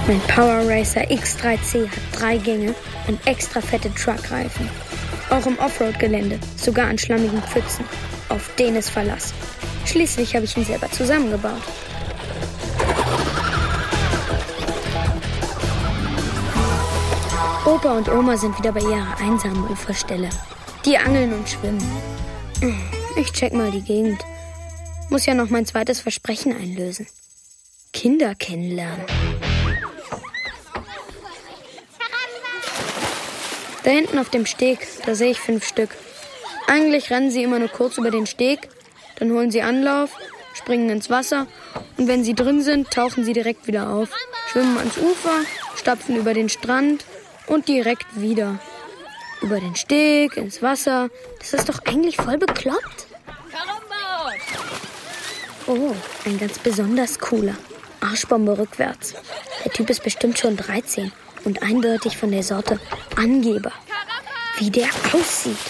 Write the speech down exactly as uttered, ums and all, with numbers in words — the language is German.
Mein Power Racer X drei C hat drei Gänge und extra fette Truckreifen. Auch im Offroad-Gelände, sogar an schlammigen Pfützen. Auf den ist Verlass. Schließlich habe ich ihn selber zusammengebaut. Opa und Oma sind wieder bei ihrer einsamen Uferstelle. Die angeln und schwimmen. Ich check mal die Gegend. Muss ja noch mein zweites Versprechen einlösen. Kinder kennenlernen. Da hinten auf dem Steg, da sehe ich fünf Stück. Eigentlich rennen sie immer nur kurz über den Steg, dann holen sie Anlauf, springen ins Wasser und wenn sie drin sind, tauchen sie direkt wieder auf, schwimmen ans Ufer, stapfen über den Strand und direkt wieder. Über den Steg, ins Wasser. Das ist doch eigentlich voll bekloppt. Oh, ein ganz besonders cooler. Arschbombe rückwärts. Der Typ ist bestimmt schon dreizehn und eindeutig von der Sorte Angeber. Wie der aussieht.